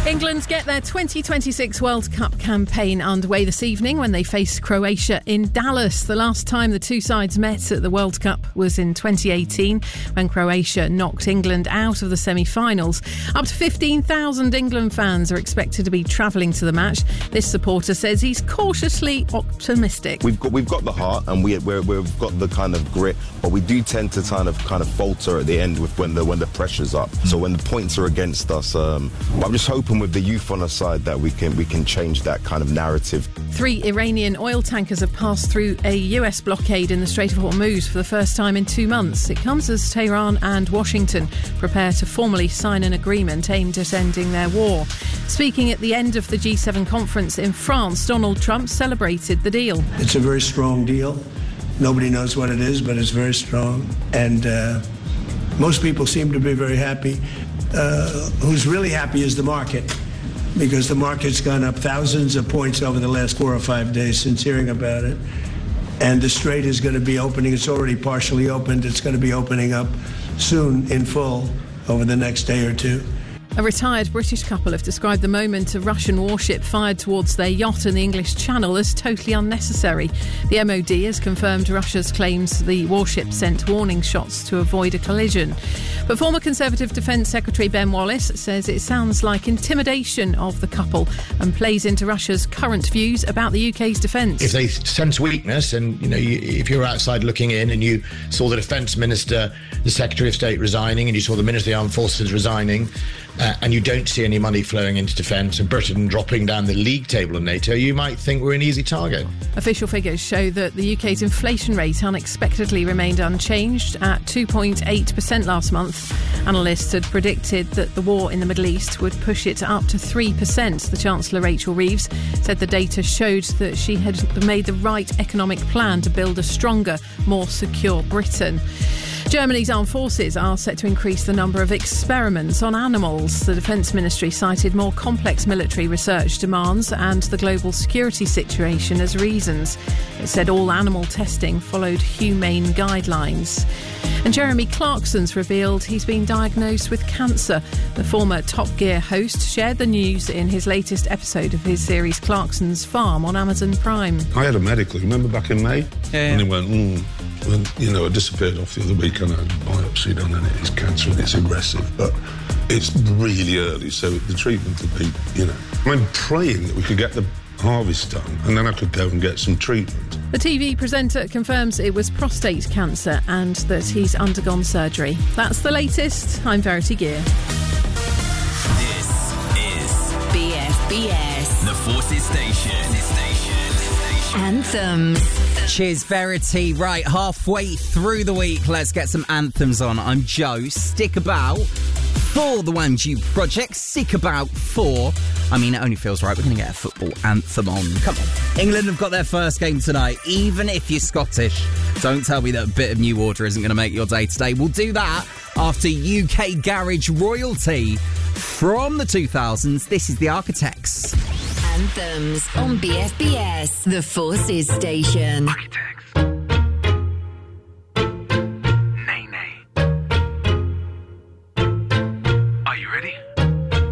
England get their 2026 World Cup campaign underway this evening when they face Croatia in Dallas. The last time the two sides met at the World Cup was in 2018 when Croatia knocked England out of the semi-finals. Up to 15,000 England fans are expected to be travelling to the match. This supporter says he's cautiously optimistic. We've got the heart and we've got the kind of grit, but we do tend to kind of falter at the end when the pressure's up. So when the points are against us, I'm just hoping with the youth on our side that we can change that kind of narrative. 3 Iranian oil tankers have passed through a US blockade in the Strait of Hormuz for the first time in 2 months. It comes as Tehran and Washington prepare to formally sign an agreement aimed at ending their war. Speaking at the end of the G7 conference in France, Donald Trump celebrated the deal. It's a very strong deal. Nobody knows what it is, but it's very strong. And most people seem to be very happy. Who's really happy is the market, because the market's gone up thousands of points over the last 4 or 5 days since hearing about it. And the Strait is going to be opening. It's already partially opened. It's going to be opening up soon in full over the next day or two. A retired British couple have described the moment a Russian warship fired towards their yacht in the English Channel as totally unnecessary. The MOD has confirmed Russia's claims the warship sent warning shots to avoid a collision. But former Conservative Defence Secretary Ben Wallace says it sounds like intimidation of the couple and plays into Russia's current views about the UK's defence. If they sense weakness and, if you're outside looking in and you saw the Defence Minister, the Secretary of State resigning, and you saw the Minister of the Armed Forces resigning, and you don't see any money flowing into defence and Britain dropping down the league table in NATO, you might think we're an easy target. Official figures show that the UK's inflation rate unexpectedly remained unchanged at 2.8% last month. Analysts had predicted that the war in the Middle East would push it up to 3%. The Chancellor, Rachel Reeves, said the data showed that she had made the right economic plan to build a stronger, more secure Britain. Germany's armed forces are set to increase the number of experiments on animals. The Defence Ministry cited more complex military research demands and the global security situation as reasons. It said all animal testing followed humane guidelines. And Jeremy Clarkson's revealed he's been diagnosed with cancer. The former Top Gear host shared the news in his latest episode of his series Clarkson's Farm on Amazon Prime. I had a medical, remember back in May? Yeah. And it went, And, I disappeared off the other week and I had a biopsy done and it is cancer and it's aggressive, but it's really early, so the treatment will be, I'm praying that we could get the harvest done and then I could go and get some treatment. The TV presenter confirms it was prostate cancer and that he's undergone surgery. That's the latest. I'm Verity Gear. This is BFBS, the Forces Station. Anthems. Cheers, Verity. Right, halfway through the week, let's get some anthems on. I'm Joe. Stick about for the One Due Project. Stick about for... it only feels right. We're going to get a football anthem on. Come on. England have got their first game tonight. Even if you're Scottish, don't tell me that a bit of New Order isn't going to make your day today. We'll do that after UK garage royalty from the 2000s. This is The Architects. Anthems on BFBS, the Forces Station. Architects.